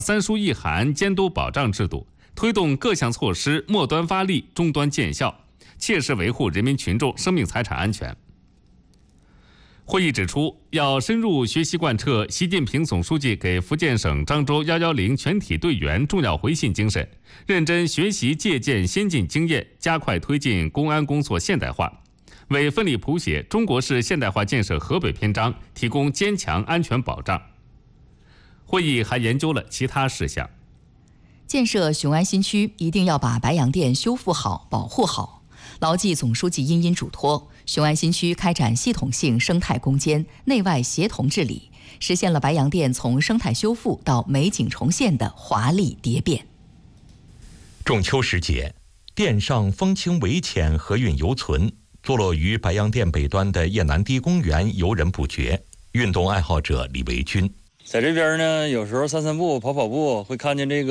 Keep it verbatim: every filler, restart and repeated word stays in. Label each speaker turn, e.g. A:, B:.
A: 三疏一函监督保障制度，推动各项措施末端发力，终端见效，切实维护人民群众生命财产安全。会议指出，要深入学习贯彻习近平总书记给福建省漳州一一零全体队员重要回信精神，认真学习借鉴先进经验，加快推进公安工作现代化，为奋力谱写中国式现代化建设河北篇章提供坚强安全保障。会议还研究了其他事项。
B: 建设雄安新区一定要把白洋淀修复好、保护好，牢记总书记殷殷嘱托，雄安新区开展系统性生态攻坚、内外协同治理，实现了白洋淀从生态修复到美景重现的华丽蝶变。
C: 中秋时节，淀上风情维浅，和韵犹存。坐落于白洋淀北端的雁南堤公园游人不绝。运动爱好者李维军
D: 在这边呢，有时候散散步、跑跑步，会看见这个